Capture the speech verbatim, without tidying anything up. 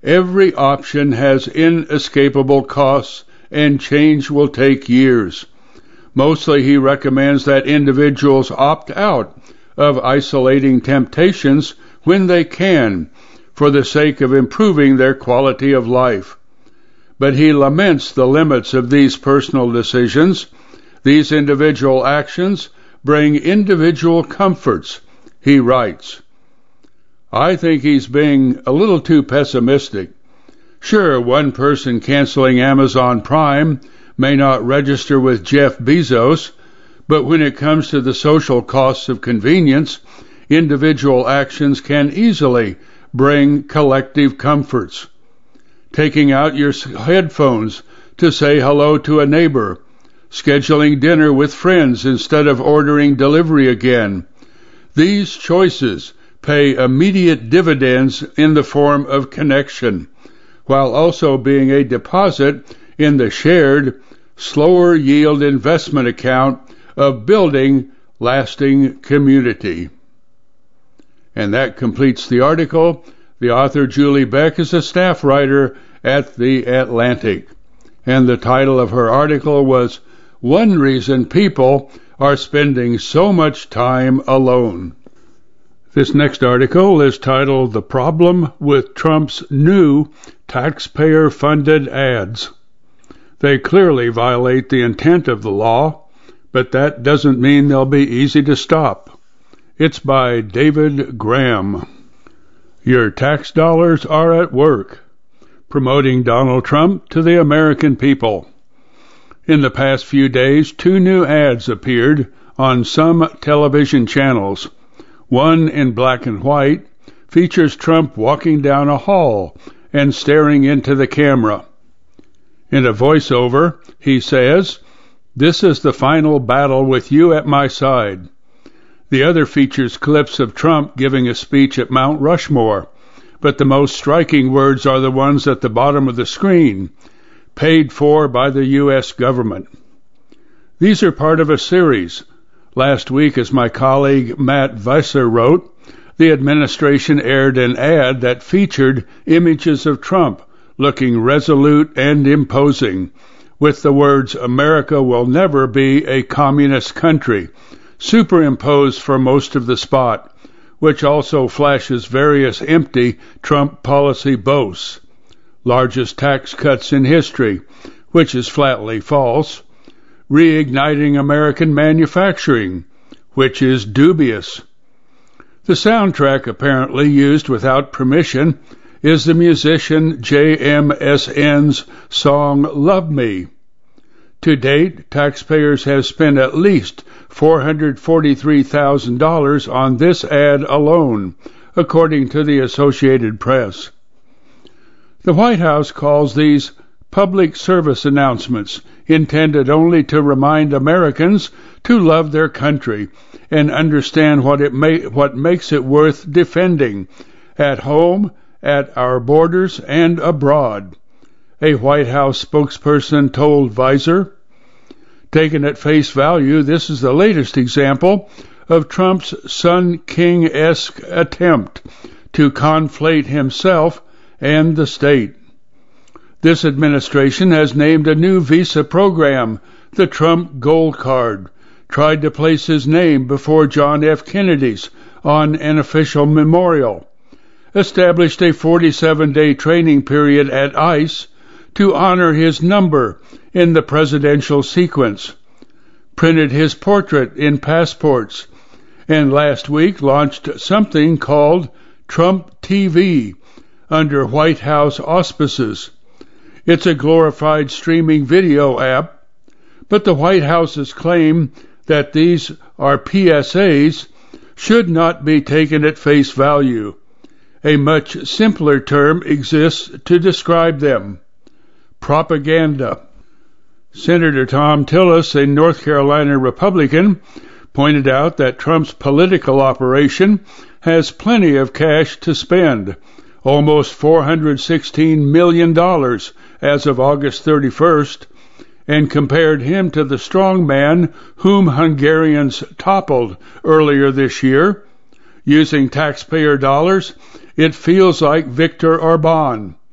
Every option has inescapable costs, and change will take years. Mostly he recommends that individuals opt out of isolating temptations when they can, for the sake of improving their quality of life. But he laments the limits of these personal decisions. These individual actions bring individual comforts, he writes. I think he's being a little too pessimistic. Sure, one person canceling Amazon Prime may not register with Jeff Bezos, but when it comes to the social costs of convenience, individual actions can easily bring collective comforts. Taking out your headphones to say hello to a neighbor, scheduling dinner with friends instead of ordering delivery again. These choices pay immediate dividends in the form of connection, while also being a deposit in the shared, slower yield investment account of building lasting community. And that completes the article. The author, Julie Beck, is a staff writer at The Atlantic. And the title of her article was, One Reason People Are Spending So Much Time Alone. This next article is titled, The Problem with Trump's New Taxpayer-Funded Ads. They clearly violate the intent of the law, but that doesn't mean they'll be easy to stop. It's by David Graham. Your tax dollars are at work, promoting Donald Trump to the American people. In the past few days, two new ads appeared on some television channels. One, in black and white, features Trump walking down a hall and staring into the camera. In a voiceover, he says, "This is the final battle with you at my side." The other features clips of Trump giving a speech at Mount Rushmore, but the most striking words are the ones at the bottom of the screen, paid for by the U S government. These are part of a series. Last week, as my colleague Matt Visser wrote, the administration aired an ad that featured images of Trump looking resolute and imposing, with the words, "America will never be a communist country," superimposed for most of the spot, which also flashes various empty Trump policy boasts. Largest tax cuts in history, which is flatly false. Reigniting American manufacturing, which is dubious. The soundtrack, apparently used without permission, is the musician J M S N's song Love Me. To date, taxpayers have spent at least four hundred forty-three thousand dollars on this ad alone, according to the Associated Press. The White House calls these public service announcements intended only to remind Americans to love their country and understand what it may, what makes it worth defending at home, at our borders, and abroad, a White House spokesperson told Visor. Taken at face value, this is the latest example of Trump's Sun King-esque attempt to conflate himself and the state. This administration has named a new visa program, the Trump Gold Card, tried to place his name before John F. Kennedy's on an official memorial, established a forty-seven day training period at ICE to honor his number in the presidential sequence, printed his portrait in passports, and last week launched something called Trump T V under White House auspices. It's a glorified streaming video app, but the White House's claim that these are P S As should not be taken at face value. A much simpler term exists to describe them: propaganda. Senator Thom Tillis, a North Carolina Republican, pointed out that Trump's political operation has plenty of cash to spend, almost four hundred sixteen million dollars as of August thirty-first, and compared him to the strong man whom Hungarians toppled earlier this year. Using taxpayer dollars, it feels like Viktor Orban.